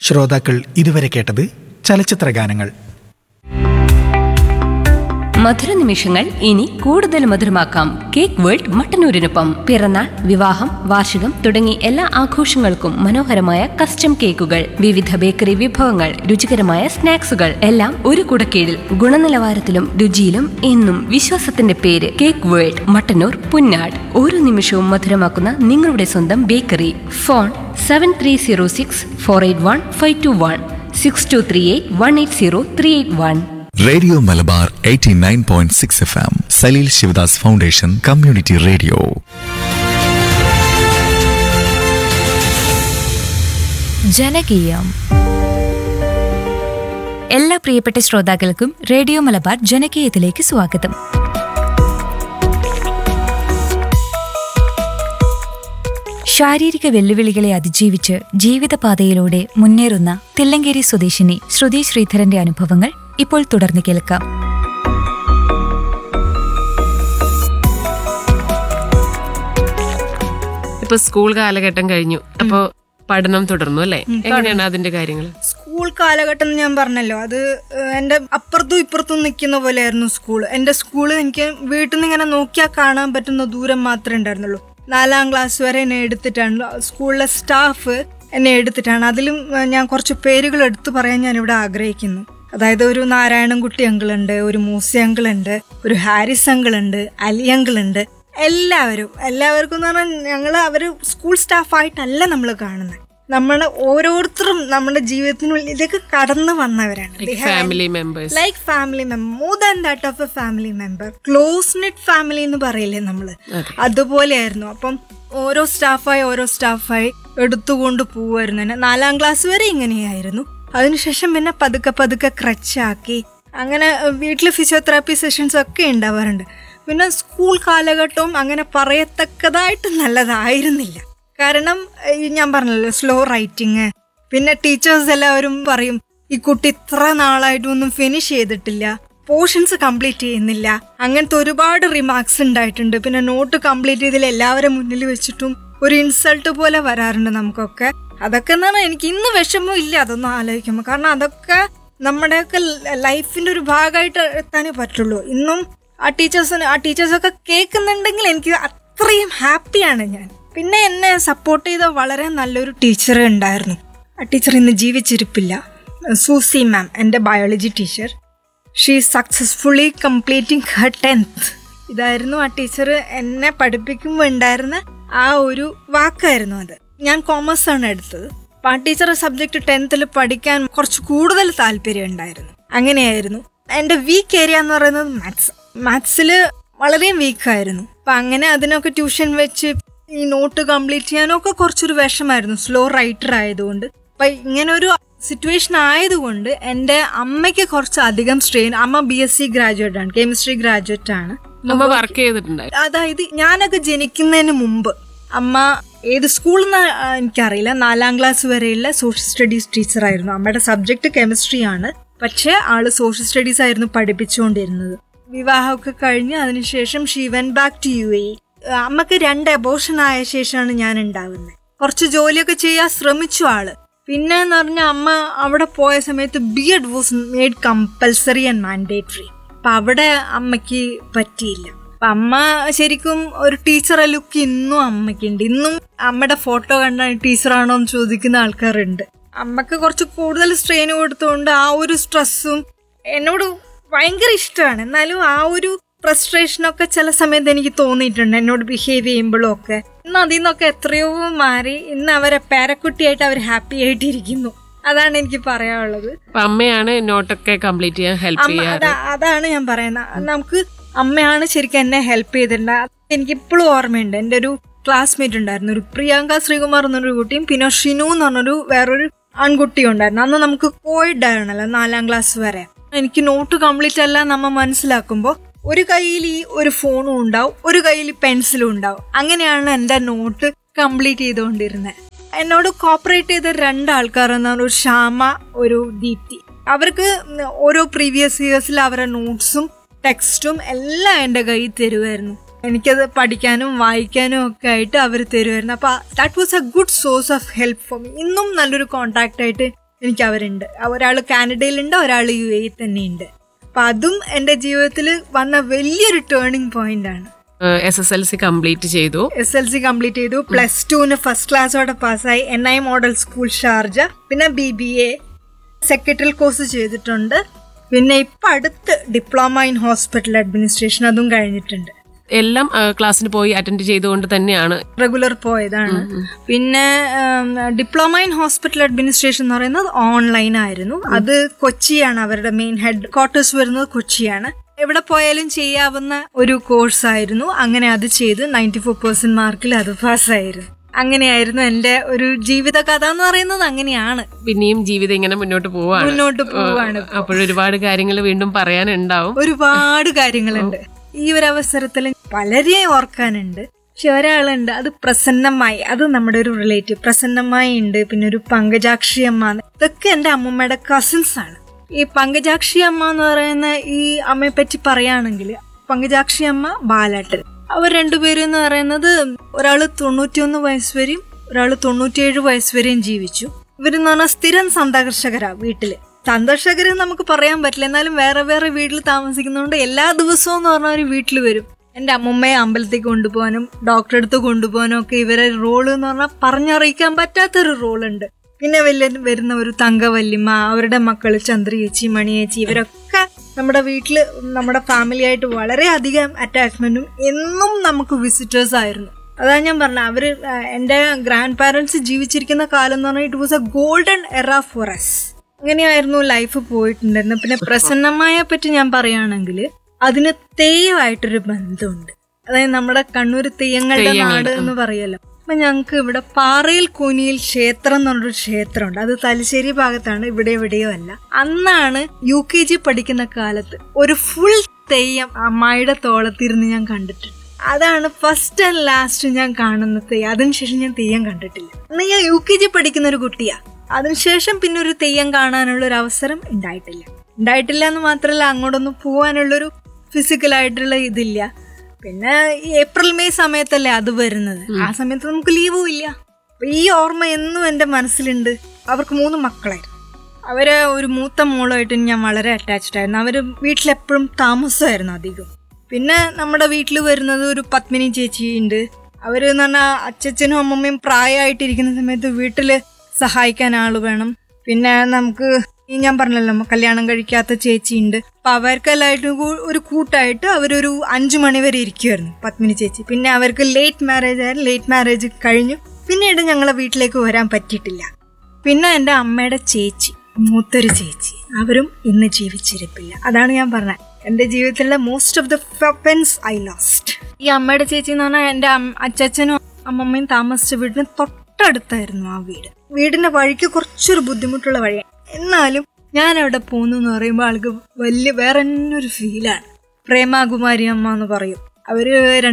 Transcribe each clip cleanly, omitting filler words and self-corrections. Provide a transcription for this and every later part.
ശ്രോതാക്കൾ ഇതുവരെ കേട്ടത് ചലച്ചിത്ര ഗാനങ്ങൾ. മധുര നിമിഷങ്ങൾ ഇനി കൂടുതൽ മധുരമാക്കാം. കേക്ക് വേൾഡ് മട്ടന്നൂരിനൊപ്പം പിറന്നാൾ, വിവാഹം, വാർഷികം തുടങ്ങി എല്ലാ ആഘോഷങ്ങൾക്കും മനോഹരമായ കസ്റ്റം കേക്കുകൾ, വിവിധ ബേക്കറി വിഭവങ്ങൾ, രുചികരമായ സ്നാക്സുകൾ എല്ലാം ഒരു കുടക്കീഴിൽ. ഗുണനിലവാരത്തിലും രുചിയിലും എന്നും വിശ്വാസത്തിന്റെ പേര് കേക്ക് വേൾഡ്, മട്ടന്നൂർ, പുന്നാട്. ഓരോ നിമിഷവും മധുരമാക്കുന്ന നിങ്ങളുടെ സ്വന്തം bakery. Phone 7306481521 6238180381. Radio Malabar 89.6 FM, Saleel Sivadas foundation community radio. ജനകീയം. എല്ലാ പ്രിയപ്പെട്ട ശ്രോതാക്കൾക്കും റേഡിയോ മലബാർ ജനകീയത്തിലേക്ക് സ്വാഗതം. ശാരീരിക വെല്ലുവിളികളെ അതിജീവിച്ച് ജീവിതപാതയിലൂടെ മുന്നേറുന്ന തില്ലങ്കേരി സ്വദേശിനി ശ്രുതി ശ്രീധരന്റെ അനുഭവങ്ങൾ ഇപ്പോൾ തുടർന്ന് കേൾക്കാം. ഇപ്പൊ സ്കൂൾ കാലഘട്ടം കഴിഞ്ഞു, അപ്പൊ പഠനം തുടർന്നു അല്ലേ? എങ്ങനെയാണ് അതിന്റെ കാര്യങ്ങൾ? സ്കൂൾ കാലഘട്ടം ഞാൻ പറഞ്ഞല്ലോ, അത് എന്റെ അപ്പുറത്തും ഇപ്പുറത്തും നിൽക്കുന്ന പോലെയായിരുന്നു സ്കൂൾ. എന്റെ സ്കൂള് എനിക്ക് വീട്ടിൽ നിന്ന് ഇങ്ങനെ നോക്കിയാൽ കാണാൻ പറ്റുന്ന ദൂരം മാത്രമേ ഉണ്ടായിരുന്നുള്ളൂ. 4ാം ക്ലാസ് വരെ എന്നെ എടുത്തിട്ടാണ് സ്കൂളിലെ സ്റ്റാഫ് എന്നെ എടുത്തിട്ടാണ്. അതിലും ഞാൻ കുറച്ച് പേരുകൾ എടുത്തു പറയാൻ ഞാനിവിടെ ആഗ്രഹിക്കുന്നു. അതായത് ഒരു നാരായണൻകുട്ടി അങ്കിളുണ്ട്, ഒരു മൂസി അങ്കിളുണ്ട്, ഒരു ഹാരിസ് അങ്കിളുണ്ട്, അലി അങ്കിളുണ്ട്. എല്ലാവർക്കും എന്ന് പറഞ്ഞാൽ അവര് സ്കൂൾ സ്റ്റാഫായിട്ടല്ല നമ്മൾ കാണുന്നത്. നമ്മളെ ഓരോരുത്തരും നമ്മുടെ ജീവിതത്തിനുള്ളിലേക്ക് കടന്നു വന്നവരാണ്. Family members, like family member, more than that of A family member. Close net family എന്ന് പറയില്ലേ നമ്മള്, അതുപോലെയായിരുന്നു. അപ്പം ഓരോ സ്റ്റാഫായി എടുത്തുകൊണ്ട് പോവായിരുന്നു. 4ാം ക്ലാസ് വരെ ഇങ്ങനെയായിരുന്നു. അതിനുശേഷം പിന്നെ പതുക്കെ ക്രച്ചാക്കി. അങ്ങനെ വീട്ടിൽ ഫിസിയോതെറാപ്പി സെഷൻസ് ഒക്കെ ഉണ്ടാവാറുണ്ട്. പിന്നെ സ്കൂൾ കാലഘട്ടവും അങ്ങനെ പറയത്തക്കതായിട്ട് നല്ലതായിരുന്നില്ല. കാരണം ഞാൻ പറഞ്ഞല്ലോ, സ്ലോ റൈറ്റിങ്. പിന്നെ ടീച്ചേഴ്സ് എല്ലാവരും പറയും, ഈ കുട്ടി ഇത്ര നാളായിട്ടൊന്നും ഫിനിഷ് ചെയ്തിട്ടില്ല, പോർഷൻസ് കംപ്ലീറ്റ് ചെയ്യുന്നില്ല. അങ്ങനത്തെ ഒരുപാട് റിമാർക്സ് ഉണ്ടായിട്ടുണ്ട്. പിന്നെ നോട്ട് കംപ്ലീറ്റ് ചെയ്തില്ല എല്ലാവരും മുന്നിൽ വെച്ചിട്ടും ഒരു ഇൻസൾട്ട് പോലെ വരാറുണ്ട് നമുക്കൊക്കെ. അതൊക്കെ എന്ന് പറഞ്ഞാൽ എനിക്ക് ഇന്ന് വിഷമം ഇല്ല അതൊന്നും ആലോചിക്കുമ്പോൾ. കാരണം അതൊക്കെ നമ്മുടെയൊക്കെ ലൈഫിന്റെ ഒരു ഭാഗമായിട്ട് എത്താനേ പറ്റുള്ളൂ. ഇന്നും ആ ടീച്ചേഴ്സൊക്കെ കേൾക്കുന്നുണ്ടെങ്കിൽ എനിക്ക് അത്രയും ഹാപ്പിയാണ് ഞാൻ. പിന്നെ എന്നെ സപ്പോർട്ട് ചെയ്ത വളരെ നല്ലൊരു ടീച്ചർ ഉണ്ടായിരുന്നു. ആ ടീച്ചർ ഇന്ന് ജീവിച്ചിരിപ്പില്ല. സൂസി മാം, എൻ്റെ biology teacher. She successfully completing Har 10th. ഇതായിരുന്നു ആ ടീച്ചർ എന്നെ പഠിപ്പിക്കുമ്പോൾ ഉണ്ടായിരുന്ന ആ ഒരു വാക്കായിരുന്നു അത്. ഞാൻ കോമേഴ്സ് ആണ് എടുത്തത്. അപ്പം ആ ടീച്ചറുടെ സബ്ജക്ട് 10th പഠിക്കാൻ കുറച്ച് കൂടുതൽ താല്പര്യം ഉണ്ടായിരുന്നു. അങ്ങനെയായിരുന്നു. എൻ്റെ വീക്ക് ഏരിയ എന്ന് പറയുന്നത് മാത്സിൽ വളരെ വീക്കായിരുന്നു. അപ്പം അങ്ങനെ അതിനൊക്കെ ട്യൂഷൻ വെച്ച് ഈ നോട്ട് കംപ്ലീറ്റ് ചെയ്യാനൊക്കെ കുറച്ചൊരു വിഷമായിരുന്നു, സ്ലോ റൈറ്റർ ആയതുകൊണ്ട്. അപ്പം ഇങ്ങനൊരു സിറ്റുവേഷൻ ആയതുകൊണ്ട് എൻ്റെ അമ്മയ്ക്ക് കുറച്ച് അധികം സ്ട്രെയിൻ. അമ്മ BSc ഗ്രാജുവേറ്റ് ആണ്, കെമിസ്ട്രി ഗ്രാജുവേറ്റ് ആണ്. വർക്ക് ചെയ്തിട്ടുണ്ട്. അതായത് ഞാനൊക്കെ ജനിക്കുന്നതിന് മുമ്പ് അമ്മ ഏത് സ്കൂളിൽ നിന്ന് എനിക്കറിയില്ല, 4ാം ക്ലാസ് വരെയുള്ള സോഷ്യൽ സ്റ്റഡീസ് ടീച്ചറായിരുന്നു. അമ്മയുടെ സബ്ജക്ട് കെമിസ്ട്രി ആണ്, പക്ഷെ ആള് സോഷ്യൽ സ്റ്റഡീസ് ആയിരുന്നു പഠിപ്പിച്ചുകൊണ്ടിരുന്നത്. വിവാഹമൊക്കെ കഴിഞ്ഞ് അതിനുശേഷം she went back to UAE. അമ്മക്ക് 2 അബോർഷൻ ആയ ശേഷമാണ് ഞാൻ ഉണ്ടാവുന്നത്. കുറച്ച് ജോലിയൊക്കെ ചെയ്യാൻ ശ്രമിച്ചു ആള്. പിന്നെ എന്ന് പറഞ്ഞാൽ അമ്മ അവിടെ പോയ സമയത്ത് BEd was made compulsory and mandatory. അപ്പൊ അവിടെ അമ്മയ്ക്ക് പറ്റിയില്ല. അപ്പൊ അമ്മ ശരിക്കും ഒരു ടീച്ചറെ ലുക്ക് ഇന്നും അമ്മയ്ക്കുണ്ട്. ഇന്നും അമ്മയുടെ ഫോട്ടോ കണ്ടാണ് ടീച്ചറാണോ എന്ന് ചോദിക്കുന്ന ആൾക്കാരുണ്ട്. അമ്മക്ക് കുറച്ച് കൂടുതൽ സ്ട്രെയിൻ കൊടുത്തുകൊണ്ട് ആ ഒരു സ്ട്രെസ്സും എന്നോട് ഭയങ്കര ഇഷ്ടമാണ്. എന്നാലും ആ ഒരു ഫ്രസ്ട്രേഷനൊക്കെ ചില സമയത്ത് എനിക്ക് തോന്നിയിട്ടുണ്ട് എന്നോട് ബിഹേവ് ചെയ്യുമ്പോഴും ഒക്കെ. ഇന്ന് അതിൽ നിന്നൊക്കെ എത്രയോ മാറി ഇന്ന് അവരെ പേരക്കുട്ടിയായിട്ട് അവർ ഹാപ്പി ആയിട്ടിരിക്കുന്നു. അതാണ് എനിക്ക് പറയാനുള്ളത്. അമ്മയാണ് നോട്ടൊക്കെ കംപ്ലീറ്റ് ചെയ്യാൻ ഹെൽപ്പ് ചെയ്യാറ്. അതാണ് ഞാൻ പറയുന്നത്. നമുക്ക് അമ്മയാണ് ശരിക്കും എന്നെ ഹെൽപ്പ് ചെയ്തിട്ടുണ്ട്. എനിക്കിപ്പോഴും ഓർമ്മയുണ്ട്. എൻ്റെ ഒരു ക്ലാസ്മേറ്റ് ഉണ്ടായിരുന്നു, ഒരു പ്രിയങ്ക ശ്രീകുമാർ എന്നൊരു കുട്ടിയും പിന്നെ ഷിനു എന്ന് പറഞ്ഞൊരു വേറൊരു ആൺകുട്ടിയും ഉണ്ടായിരുന്നു. അന്ന് നമുക്ക് കോയിഡ് ആയിരുന്നല്ലോ 4ാം ക്ലാസ് വരെ. എനിക്ക് നോട്ട് കംപ്ലീറ്റ് അല്ല നമ്മ മനസ്സിലാക്കുമ്പോൾ ഒരു കയ്യിൽ ഈ ഒരു ഫോണും ഉണ്ടാവും, ഒരു കയ്യിൽ പെൻസിലും ഉണ്ടാവും. അങ്ങനെയാണ് എൻ്റെ നോട്ട് കംപ്ലീറ്റ് ചെയ്തുകൊണ്ടിരുന്നത്. എന്നോട് കോപ്പറേറ്റ് ചെയ്ത 2 ആൾക്കാർ എന്നാണ്, ഒരു ശ്യാമ, ഒരു ദീപ്തി. അവർക്ക് ഓരോ പ്രീവിയസ് ഇയേഴ്സിൽ അവരുടെ നോട്ട്സും ടെക്സ്റ്റും എല്ലാം എൻ്റെ കയ്യിൽ തരുമായിരുന്നു. എനിക്കത് പഠിക്കാനും വായിക്കാനും ഒക്കെ ആയിട്ട് അവർ തരുമായിരുന്നു. അപ്പൊ that was A good source of help for me. ഇന്നും നല്ലൊരു കോണ്ടാക്ട് ആയിട്ട് എനിക്ക് അവരുണ്ട്. ഒരാൾ കാനഡയിലുണ്ട്, ഒരാൾ UAE തന്നെയുണ്ട്. അപ്പൊ അതും എൻ്റെ ജീവിതത്തിൽ വന്ന വലിയൊരു ടേണിംഗ് പോയിന്റ് ആണ്. SSLC കംപ്ലീറ്റ് ചെയ്തു. SLC കംപ്ലീറ്റ് ചെയ്തു. +2 ഫസ്റ്റ് ക്ലാസ്സോടെ പാസ്സായി. NI model school Sharjah. പിന്നെ BBA സെക്രട്ടറിയൽ കോഴ്സ് ചെയ്തിട്ടുണ്ട്. പിന്നെ ഇപ്പൊ അടുത്ത് ഡിപ്ലോമ ഇൻ ഹോസ്പിറ്റൽ അഡ്മിനിസ്ട്രേഷൻ അതും കഴിഞ്ഞിട്ടുണ്ട്. എല്ലാം ക്ലാസ്സിന് പോയി അറ്റൻഡ് ചെയ്തുകൊണ്ട് തന്നെയാണ് റെഗുലർ പോയതാണ്. പിന്നെ ഡിപ്ലോമ ഇൻ ഹോസ്പിറ്റൽ അഡ്മിനിസ്ട്രേഷൻ എന്ന് പറയുന്നത് ഓൺലൈൻ ആയിരുന്നു. അത് കൊച്ചിയാണ്, അവരുടെ മെയിൻ ഹെഡ് ക്വാർട്ടേഴ്സ് വരുന്നത് കൊച്ചിയാണ്. എവിടെ പോയാലും ചെയ്യാവുന്ന ഒരു കോഴ്സ് ആയിരുന്നു. അങ്ങനെ അത് ചെയ്ത് 94% മാർക്കിൽ അത് പാസ്സായിരുന്നു. അങ്ങനെയായിരുന്നു എന്റെ ഒരു ജീവിത കഥ എന്ന് പറയുന്നത്. അങ്ങനെയാണ്. പിന്നെയും ജീവിതം ഇങ്ങനെ മുന്നോട്ട് പോവാണ്. അപ്പോഴൊരുപാട് കാര്യങ്ങൾ വീണ്ടും പറയാനുണ്ടാവും. ഒരുപാട് കാര്യങ്ങളുണ്ട്. ഈ ഒരു അവസരത്തിൽ വളരെ ഓർക്കാനുണ്ട്. പക്ഷെ ഒരാളുണ്ട്, അത് പ്രസന്നമായി. അത് നമ്മുടെ ഒരു റിലേറ്റീവ് പ്രസന്നമായി ഉണ്ട്. പിന്നെ ഒരു പങ്കജാക്ഷി അമ്മ. ഇതൊക്കെ എന്റെ അമ്മൂമ്മയുടെ കസിൻസ് ആണ്. ഈ പങ്കജാക്ഷി അമ്മ എന്ന് പറയുന്ന ഈ അമ്മയെ പറ്റി പറയുകയാണെങ്കിൽ, പങ്കജാക്ഷി അമ്മ, ബാലാട്ടൻ, അവർ രണ്ടുപേരും എന്ന് പറയുന്നത് ഒരാള് 91 വയസ്സ് വരെയും ഒരാള് 97 വയസ്സ് വരെയും ജീവിച്ചു. ഇവരെന്ന് പറഞ്ഞാൽ സ്ഥിരം സന്ദർശകരാ വീട്ടില്. സന്ദർശകര് നമുക്ക് പറയാൻ പറ്റില്ല, എന്നാലും വേറെ വേറെ വീട്ടിൽ താമസിക്കുന്നതുകൊണ്ട് എല്ലാ ദിവസവും എന്ന് പറഞ്ഞാൽ ഒരു വീട്ടിൽ വരും. എന്റെ അമ്മൂമ്മയെ അമ്പലത്തേക്ക് കൊണ്ടുപോകാനും ഡോക്ടറെ അടുത്ത് കൊണ്ടുപോകാനും ഒക്കെ ഇവരെ റോള് എന്ന് പറഞ്ഞാൽ പറഞ്ഞറിയിക്കാൻ പറ്റാത്തൊരു റോളുണ്ട്. പിന്നെ വരുന്ന ഒരു തങ്കവല്ലിമ്മ, അവരുടെ മക്കള് ചന്ദ്രയേച്ചി, മണിയേച്ചി, ഇവരൊക്കെ നമ്മുടെ വീട്ടില് നമ്മുടെ ഫാമിലി ആയിട്ട് വളരെ അധികം അറ്റാച്ച്മെന്റും എന്നും നമുക്ക് വിസിറ്റേഴ്സ് ആയിരുന്നു. അതാ ഞാൻ പറഞ്ഞ, അവര് എന്റെ ഗ്രാൻഡ് പാരന്റ്സ് ജീവിച്ചിരിക്കുന്ന കാലം എന്ന് പറഞ്ഞാൽ ഇറ്റ് വാസ് എ ഗോൾഡൻ എറ ഫോർ അസ്. അങ്ങനെയായിരുന്നു ലൈഫ് പോയിട്ടുണ്ടായിരുന്നു. പിന്നെ പ്രസന്നമായ പറ്റി ഞാൻ പറയുകയാണെങ്കിൽ അതിന് തെയ്യമായിട്ടൊരു ബന്ധമുണ്ട്. അതായത് നമ്മുടെ കണ്ണൂർ തെയ്യങ്ങളുടെ നാട് എന്ന് പറയല്ലോ. അപ്പൊ ഞങ്ങക്ക് ഇവിടെ പാറയിൽ കൂനിയിൽ ക്ഷേത്രം എന്ന് പറഞ്ഞൊരു ക്ഷേത്രമുണ്ട്. അത് തലശ്ശേരി ഭാഗത്താണ്, ഇവിടെ എവിടെയോ അല്ല. അന്നാണ് UKG പഠിക്കുന്ന കാലത്ത് ഒരു ഫുൾ തെയ്യം അമ്മായിയുടെ തോളത്തിരുന്ന് ഞാൻ കണ്ടിട്ടുണ്ട്. അതാണ് ഫസ്റ്റ് ആൻഡ് ലാസ്റ്റ് ഞാൻ കാണുന്ന തെയ്യം. അതിനുശേഷം ഞാൻ തെയ്യം കണ്ടിട്ടില്ല. അന്ന് ഞാൻ UKG പഠിക്കുന്ന ഒരു കുട്ടിയാ. അതിനുശേഷം പിന്നെ ഒരു തെയ്യം കാണാനുള്ള ഒരു അവസരം ഉണ്ടായിട്ടില്ല എന്ന് മാത്രമല്ല, അങ്ങോട്ടൊന്നും പോകാനുള്ളൊരു ഫിസിക്കലായിട്ടുള്ള ഇതില്ല. പിന്നെ ഏപ്രിൽ മെയ് സമയത്തല്ലേ അത് വരുന്നത്. ആ സമയത്ത് നമുക്ക് ലീവും ഇല്ല. അപ്പൊ ഈ ഓർമ്മ എന്നും എന്റെ മനസ്സിലുണ്ട്. അവർക്ക് 3 മക്കളായിരുന്നു. അവര് ഒരു മൂത്ത മോളുമായിട്ട് ഞാൻ വളരെ അറ്റാച്ച്ഡ് ആയിരുന്നു. അവര് വീട്ടിലെപ്പോഴും താമസമായിരുന്നു അധികം. പിന്നെ നമ്മുടെ വീട്ടിൽ വരുന്നത് ഒരു പത്മിനി ചേച്ചി ഉണ്ട്. അവര് എന്ന് പറഞ്ഞാൽ അച്ഛനും അമ്മമ്മയും പ്രായമായിട്ടിരിക്കുന്ന സമയത്ത് വീട്ടില് സഹായിക്കാൻ ആള് വേണം. പിന്നെ നമുക്ക് ഞാൻ പറഞ്ഞല്ലോ കല്യാണം കഴിക്കാത്ത ചേച്ചി ഉണ്ട്. അപ്പൊ അവർക്കെല്ലായിട്ടും ഒരു കൂട്ടായിട്ട് അവരൊരു 5 മണി വരെ ഇരിക്കുമായിരുന്നു പത്മിനി ചേച്ചി. പിന്നെ അവർക്ക് ലേറ്റ് മാരേജ് കഴിഞ്ഞു. പിന്നീട് ഞങ്ങളെ വീട്ടിലേക്ക് വരാൻ പറ്റിയിട്ടില്ല. പിന്നെ എന്റെ അമ്മയുടെ ചേച്ചി, മൂത്തൊരു ചേച്ചി, അവരും ഇന്ന് ജീവിച്ചിരിപ്പില്ല. അതാണ് ഞാൻ പറഞ്ഞത്, എന്റെ ജീവിതത്തിലെ most of the friends I lost. ഈ അമ്മയുടെ ചേച്ചി എന്ന് പറഞ്ഞാൽ എന്റെ അച്ഛനും അമ്മമ്മയും താമസിച്ച വീടിന് തൊട്ടടുത്തായിരുന്നു ആ വീട്. വീടിന്റെ വഴിക്ക് കുറച്ചൊരു ബുദ്ധിമുട്ടുള്ള വഴിയാണ്. എന്നാലും ഞാൻ അവിടെ പോന്നു എന്ന് പറയുമ്പോൾ ആൾക്ക് വലിയ വേറെ തന്നെ ഒരു ഫീലാണ്. പ്രേമകുമാരി അമ്മ എന്ന് പറയും. അവര്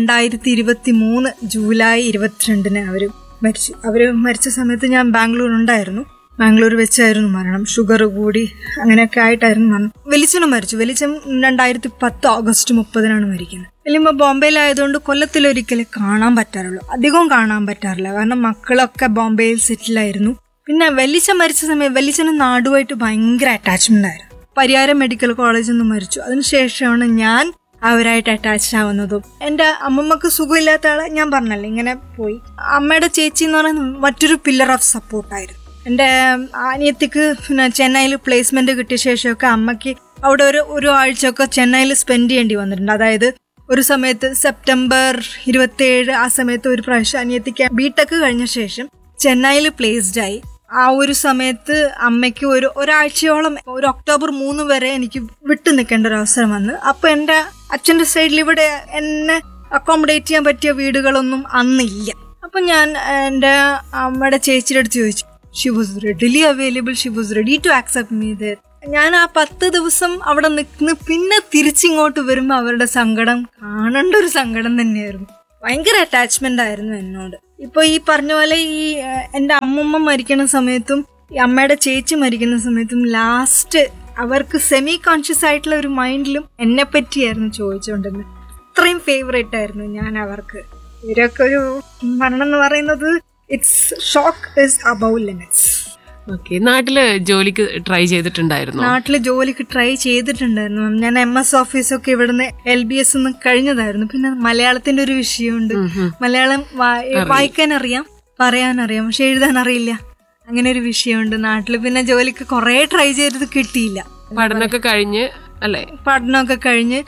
2023 ജൂലൈ 22 അവര് മരിച്ചു. അവര് മരിച്ച സമയത്ത് ഞാൻ ബാംഗ്ലൂർ ഉണ്ടായിരുന്നു. ബാംഗ്ലൂർ വെച്ചായിരുന്നു മരണം. ഷുഗർ കൂടി അങ്ങനെയൊക്കെ ആയിട്ടായിരുന്നു മരണം. വെളിച്ചനും മരിച്ചു. വെളിച്ചം 2010 ഓഗസ്റ്റ് 30 മരിക്കുന്നത്. വലിയ ബോംബെയിലായതുകൊണ്ട് കൊല്ലത്തിലൊരിക്കലേ കാണാൻ പറ്റാറുള്ളൂ. അധികവും കാണാൻ പറ്റാറില്ല, കാരണം മക്കളൊക്കെ ബോംബെയിൽ സെറ്റിലായിരുന്നു. പിന്നെ വെളിച്ചം മരിച്ച സമയം വെളിച്ചന് നാടുമായിട്ട് ഭയങ്കര അറ്റാച്ച്മെന്റ് ആയിരുന്നു. പരിയാരം മെഡിക്കൽ കോളേജിൽ നിന്ന് മരിച്ചു. അതിനുശേഷമാണ് ഞാൻ അവരായിട്ട് അറ്റാച്ച്ഡ് ആവുന്നതും. എന്റെ അമ്മമ്മക്ക് സുഖമില്ലാത്ത ആളെ ഞാൻ പറഞ്ഞല്ലേ ഇങ്ങനെ പോയി. അമ്മയുടെ ചേച്ചി എന്ന് പറയുന്നത് മറ്റൊരു പില്ലർ ഓഫ് സപ്പോർട്ടായിരുന്നു. എന്റെ അനിയത്തിക്ക് പിന്നെ ചെന്നൈയിൽ പ്ലേസ്മെന്റ് കിട്ടിയ ശേഷമൊക്കെ അമ്മയ്ക്ക് അവിടെ ഒരു ആഴ്ചയൊക്കെ ചെന്നൈയിൽ സ്പെൻഡ് ചെയ്യേണ്ടി വന്നിട്ടുണ്ട്. അതായത് ഒരു സമയത്ത് സെപ്റ്റംബർ 27 ആ സമയത്ത് ഒരു പ്രാവശ്യം അനിയത്തിക്ക് ബിടെക് കഴിഞ്ഞ ശേഷം ചെന്നൈയിൽ പ്ലേസ്ഡ് ആയി. ആ ഒരു സമയത്ത് അമ്മയ്ക്ക് ഒരാഴ്ചയോളം ഒരു ഒക്ടോബർ 3 വരെ എനിക്ക് വിട്ടു നിൽക്കേണ്ട ഒരു അവസരം വന്നു. അപ്പൊ എന്റെ അച്ഛന്റെ സൈഡിൽ ഇവിടെ എന്നെ അക്കോമഡേറ്റ് ചെയ്യാൻ പറ്റിയ വീടുകളൊന്നും അന്നില്ല. അപ്പൊ ഞാൻ എന്റെ അമ്മയുടെ ചേച്ചിയുടെ അടുത്ത് ചോദിച്ചു. She was readily available, she was ready to accept me there. ഞാൻ ആ 10 ദിവസം അവിടെ നിൽക്കുന്നു. പിന്നെ തിരിച്ചിങ്ങോട്ട് വരുമ്പോൾ അവരുടെ സങ്കടം കാണേണ്ട ഒരു സങ്കടം തന്നെയായിരുന്നു. ഭയങ്കര അറ്റാച്ച്മെന്റ് ആയിരുന്നു എന്നോട്. ഇപ്പൊ ഈ പറഞ്ഞ പോലെ ഈ എന്റെ അമ്മൂമ്മ മരിക്കുന്ന സമയത്തും ഈ അമ്മയുടെ ചേച്ചി മരിക്കുന്ന സമയത്തും ലാസ്റ്റ് അവർക്ക് സെമി കോൺഷ്യസ് ആയിട്ടുള്ള ഒരു മൈൻഡിലും എന്നെ പറ്റിയായിരുന്നു ചോദിച്ചുകൊണ്ടിരുന്നത്. അത്രയും ഫേവറേറ്റ് ആയിരുന്നു ഞാൻ അവർക്ക്. ഇവരൊക്കെ ഒരു മരണം എന്ന് പറയുന്നത് it's shock is above limits. Okay. നാട്ടില് ജോലിക്ക് ട്രൈ ചെയ്തിട്ടുണ്ടായിരുന്നു? നാട്ടില് ജോലിക്ക് ട്രൈ ചെയ്തിട്ടുണ്ടായിരുന്നു. ഞാൻ MS ഓഫീസൊക്കെ ഇവിടുന്ന് LBS ഒന്ന് കഴിഞ്ഞതായിരുന്നു. പിന്നെ മലയാളത്തിന്റെ ഒരു വിഷയമുണ്ട്. മലയാളം വായിക്കാൻ അറിയാം, പറയാനറിയാം, പക്ഷെ എഴുതാൻ അറിയില്ല. അങ്ങനെ ഒരു വിഷയമുണ്ട് നാട്ടില്. പിന്നെ ജോലിക്ക് കുറെ ട്രൈ ചെയ്തത് കിട്ടിയില്ല. പഠനമൊക്കെ കഴിഞ്ഞ് അല്ലേ? പഠനമൊക്കെ കഴിഞ്ഞ്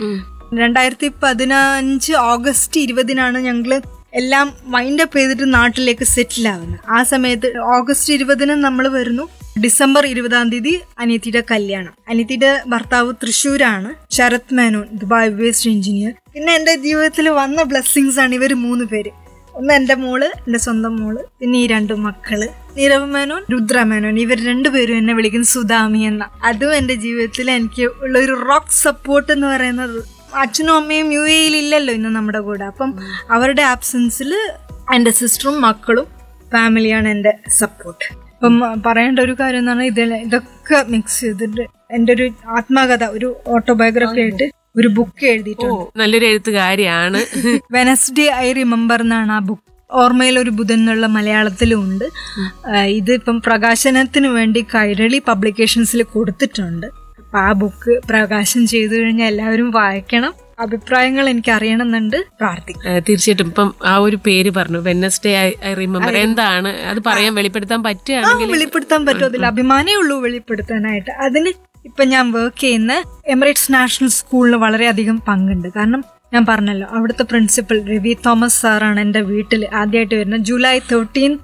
2015 ഓഗസ്റ്റ് 20 ഞങ്ങള് എല്ലാം വൈൻഡ് അപ്പ് ചെയ്തിട്ട് നാട്ടിലേക്ക് സെറ്റിൽ ആവുന്നത്. ആ സമയത്ത് ഓഗസ്റ്റ് 20 നമ്മൾ വരുന്നു. ഡിസംബർ 20 അനിയത്തിയുടെ കല്യാണം. അനിയത്തിയുടെ ഭർത്താവ് തൃശ്ശൂരാണ്, Sarath Menon, Dubai based engineer. പിന്നെ എന്റെ ജീവിതത്തിൽ വന്ന ബ്ലെസ്സിങ്സ് ആണ് ഇവർ 3 പേര്. ഒന്ന് എന്റെ മോള്, എന്റെ സ്വന്തം മോള്, പിന്നെ ഈ 2 മക്കള്, നീരവ് മേനോൻ, രുദ്ര മേനോൻ. ഇവർ 2 പേരും എന്നെ വിളിക്കുന്ന സുധാമി എന്ന. അതും എന്റെ ജീവിതത്തിൽ എനിക്ക് ഉള്ള ഒരു റോക്ക് സപ്പോർട്ട് എന്ന് പറയുന്നത്. അച്ഛനും അമ്മയും UAE ഇല്ലല്ലോ ഇന്ന് നമ്മുടെ കൂടെ. അപ്പം അവരുടെ ആബ്സെൻസിൽ എൻ്റെ സിസ്റ്ററും മക്കളും ഫാമിലിയാണ് എൻ്റെ സപ്പോർട്ട്. അപ്പം പറയേണ്ട ഒരു കാര്യം എന്ന് പറഞ്ഞാൽ ഇതൊക്കെ മിക്സ് ചെയ്തിട്ട് എൻ്റെ ഒരു ആത്മകഥ, ഒരു ഓട്ടോബയോഗ്രഫി ആയിട്ട് ഒരു ബുക്ക് എഴുതിയിട്ടുണ്ട്. നല്ലൊരു എഴുത്തുകാരിയാണ്. വെനസ്ഡേ ഐ റിമെമ്പർ എന്നാണ് ആ ബുക്ക്. ഓർമ്മയിൽ ഒരു ബുധൻ എന്നുള്ള മലയാളത്തിലും ഉണ്ട്. ഇതിപ്പം പ്രകാശനത്തിന് വേണ്ടി കൈരളി പബ്ലിക്കേഷൻസിൽ കൊടുത്തിട്ടുണ്ട്. അപ്പൊ ആ ബുക്ക് പ്രകാശനം ചെയ്തു കഴിഞ്ഞാൽ എല്ലാവരും വായിക്കണം. അഭിപ്രായങ്ങൾ എനിക്ക് അറിയണമെന്നുണ്ട്. പ്രാർത്ഥിക്കും. തീർച്ചയായിട്ടും. ഇപ്പം ആ ഒരു പേര് പറഞ്ഞു, വെനസ്ഡേ ഐ റിമെമ്പർ. എന്താണ് അത് പറയാൻ, വെളിപ്പെടുത്താൻ പറ്റുകയാണെങ്കിൽ? വെളിപ്പെടുത്താൻ പറ്റും. അതിൽ അഭിമാനമേ ഉള്ളൂ വെളിപ്പെടുത്താനായിട്ട്. അതിന് ഇപ്പൊ ഞാൻ വർക്ക് ചെയ്യുന്ന എമിറേറ്റ്സ് നാഷണൽ സ്കൂളിന് വളരെയധികം പങ്കുണ്ട്. കാരണം ഞാൻ പറഞ്ഞല്ലോ, അവിടുത്തെ പ്രിൻസിപ്പൽ രവി തോമസ് സാറാണ് എന്റെ വീട്ടിൽ ആദ്യമായിട്ട് വരുന്നത്. ജൂലൈ 13,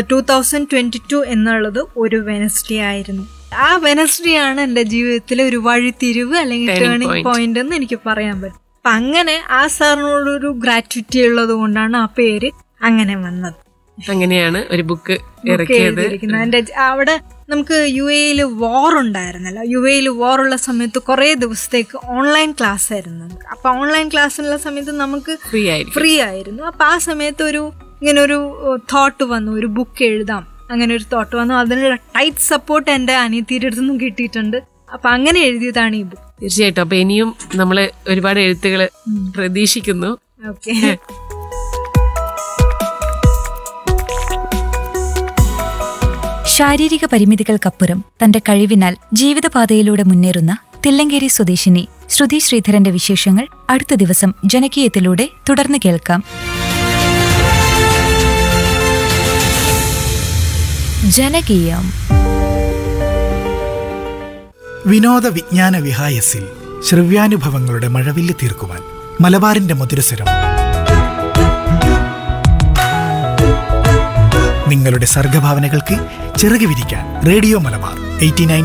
2022 എന്നുള്ളത് ഒരു വെനസ്ഡേ ആയിരുന്നു. ആ വെനസ്ഡേ ആണ് എന്റെ ജീവിതത്തിലെ ഒരു വഴിത്തിരിവ് അല്ലെങ്കിൽ ടേണിംഗ് പോയിന്റ് എന്ന് എനിക്ക് പറയാൻ പറ്റും. അപ്പൊ അങ്ങനെ ആ സാറിനോടൊരു ഗ്രാറ്റുവിറ്റി ഉള്ളത് കൊണ്ടാണ് ആ പേര് അങ്ങനെ വന്നത്. അങ്ങനെയാണ് ഒരു ബുക്ക് ഇറക്കിയത്. എന്റെ അവിടെ നമുക്ക് UAE വാർ ഉണ്ടായിരുന്നല്ലോ. UAE വാർ ഉള്ള സമയത്ത് കുറെ ദിവസത്തേക്ക് ഓൺലൈൻ ക്ലാസ് ആയിരുന്നു. അപ്പൊ ഓൺലൈൻ ക്ലാസ്സിനുള്ള സമയത്ത് നമുക്ക് ഫ്രീ ആയിരുന്നു. അപ്പൊ ആ സമയത്ത് ഇങ്ങനെ ഒരു തോട്ട് വന്നു, ഒരു ബുക്ക് എഴുതാം. അങ്ങനെ ഒരു തോട്ട് വന്നു. അതിനുള്ള ടൈറ്റ് സപ്പോർട്ട് എന്റെ അനിയത്തിയുടെ അടുത്ത് നിന്നും കിട്ടിയിട്ടുണ്ട്. അപ്പൊ അങ്ങനെ എഴുതിയതാണ് ഈ ബുക്ക്. തീർച്ചയായിട്ടും. അപ്പൊ ഇനിയും നമ്മള് ഒരുപാട് എഴുത്തുകൾ പ്രതീക്ഷിക്കുന്നു. ഓക്കെ. ശാരീരിക പരിമിതികൾക്കപ്പുറം തന്റെ കഴിവിനാൽ ജീവിതപാതയിലൂടെ മുന്നേറുന്ന തില്ലങ്കേരി സ്വദേശിനി ശ്രുതി ശ്രീധരന്റെ വിശേഷങ്ങൾ അടുത്ത ദിവസം ജനകീയത്തിലൂടെ തുടർന്ന് കേൾക്കാം. ജനകീയം. വിനോദ വിജ്ഞാന വിഹായസിൽ ശ്രവ്യാനുഭവങ്ങളുടെ മഴവില്ല് തീർക്കുവാൻ മലബാറിന്റെ മധുരസ്വരം. നിങ്ങളുടെ സർഗഭാവനകൾക്ക് ചിറക് വിരിക്കാൻ റേഡിയോ മലബാർ 89